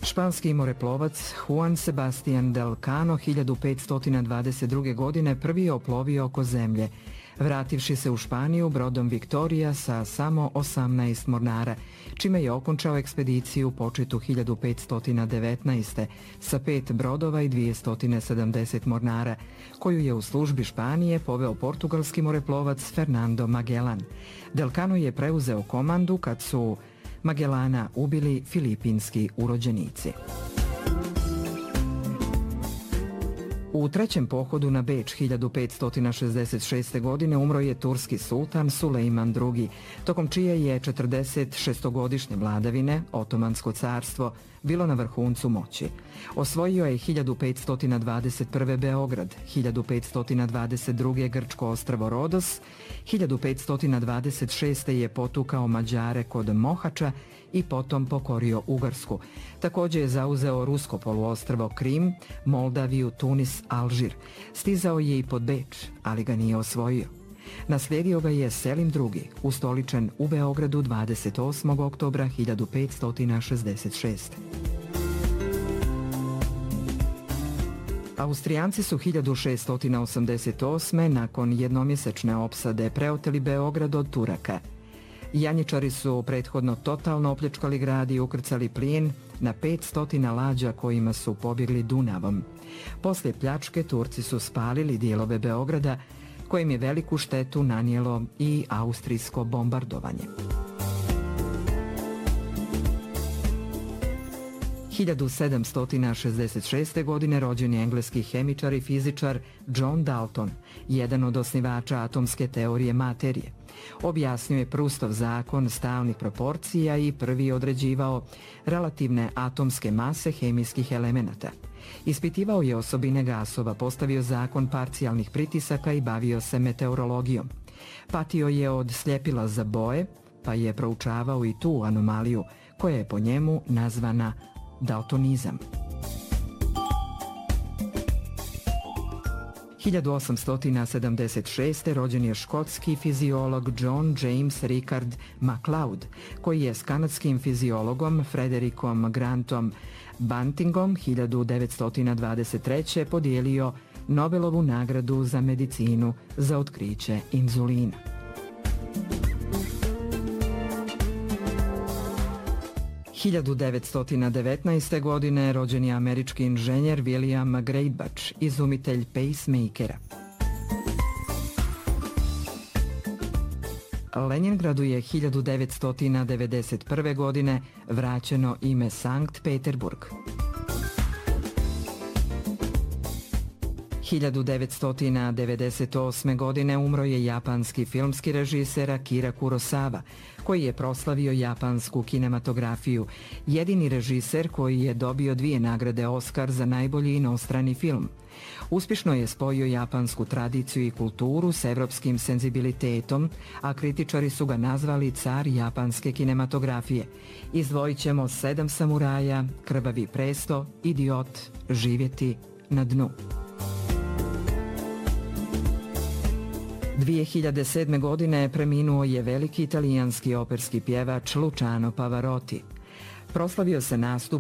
Španski moreplovac Juan Sebastián del Cano 1522. godine prvi je oplovio oko zemlje, vrativši se u Španiju brodom Victoria sa samo 18 mornara, čime je okončao ekspediciju početu 1519. sa 5 brodova i 270 mornara, koju je u službi Španije poveo portugalski moreplovac Fernando Magellan. Del Cano je preuzeo komandu kad su Magellana ubili filipinski urođenici. U trećem pohodu na Beč 1566. godine umro je turski sultan Sulejman II, tokom čije je 46-godišnje vladavine Otomansko carstvo bilo na vrhuncu moći. Osvojio je 1521. Beograd, 1522. Grčko ostrvo Rodos, 1526. je potukao Mađare kod Mohača i potom pokorio Ugarsku. Također je zauzeo rusko poluostrvo Krim, Moldaviju, Tunis, Alžir. Stizao je i pod Beč, ali ga nije osvojio. Naslijedio ga je Selim II, ustoličen u Beogradu 28. oktobra 1566. Austrijanci su 1688. nakon jednomjesečne opsade preoteli Beograd od Turaka. Janjičari su prethodno totalno opljačkali grad i ukrcali plijen na 500 lađa kojima su pobjegli Dunavom. Poslije pljačke Turci su spalili dijelove Beograda, kojim je veliku štetu nanijelo i austrijsko bombardovanje. 1766. godine rođen je engleski hemičar i fizičar John Dalton, jedan od osnivača atomske teorije materije. Objasnio je Proustov zakon stalnih proporcija i prvi određivao relativne atomske mase hemijskih elemenata. Ispitivao je osobine gasova, postavio zakon parcijalnih pritisaka i bavio se meteorologijom. Patio je od sljepila za boje, pa je proučavao i tu anomaliju, koja je po njemu nazvana daltonizam. 1876. rođen je škotski fiziolog John James Richard MacLeod, koji je s kanadskim fiziologom Frederickom Grantom Bantingom 1923. podijelio Nobelovu nagradu za medicinu za otkriće inzulina. 1919. godine rođen je američki inženjer William Greatbatch, izumitelj pacemakera. Leningradu je 1991. godine vraćeno ime Sankt Peterburg. 1998. godine umro je japanski filmski režiser Akira Kurosawa, koji je proslavio japansku kinematografiju, jedini režiser koji je dobio 2 nagrade Oscar za najbolji inostrani film. Uspješno je spojio japansku tradiciju i kulturu s evropskim senzibilitetom, a kritičari su ga nazvali car japanske kinematografije. Izdvojit ćemo 7 samuraja, Krvavi presto, Idiot, Živjeti na dnu. 2007. godine preminuo je veliki italijanski operski pjevač Luciano Pavarotti. Proslavio se nastup